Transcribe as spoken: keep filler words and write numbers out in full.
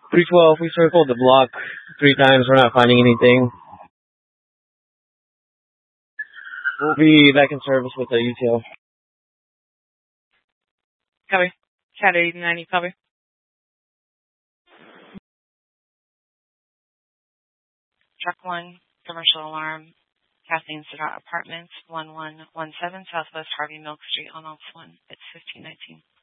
three twelve, we circled the block three times. We're not finding anything. We'll be back in service with the U T L. Copy. Cat eighty-nine, you copy? Truck one, commercial alarm, Kathleen Sadat Apartments, one one one seven Southwest Harvey Milk Street on Ops one. It's fifteen nineteen.